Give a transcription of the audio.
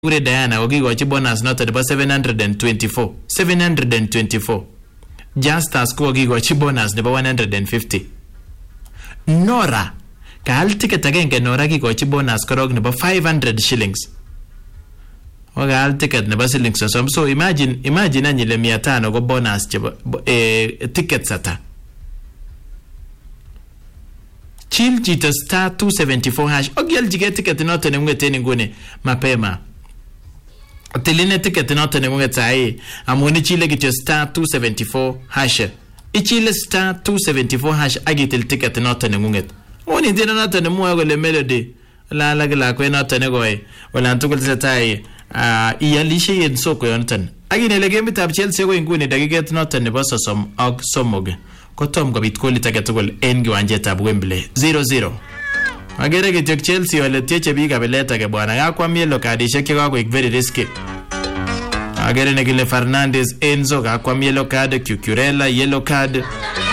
Ure Diana kokikochi bonus noto nebo 724. Justus kokikochi bonus nebo 150. Nora kaal ticket agenge Nora kikochi bonus korok nebo 500 shillings. Wakaal ticket nebo shillings sosom. So imagine anyile 500 ko bonus chebo tickets ata. Chill chito star 274 hash. Ogialjige ticket noto nemungeten nguni mapema. Tiline ticket noto nemungeten sai amuni chile kityo star 274 hash. Ichile star 274 hash agitil ticket noto nemungeten. Oni ndina noto nemua kole Melody la kwe noto negoe wala ntukul setai iyalishe yen soko yonton. Aginele gemitab Chelsea ko nguni dakiket noto nebo sosom ak somog. Kotom kobit kolit age tugul en kiwanjetab Wembley 0-0. Agere kityo Chelsea wale tieche biik kabilet age bwana yakwam yellow cardishek che kakoik very risky. Agere nekile Fernandes Enzo kakwam yellow card, Cucurella yellow card.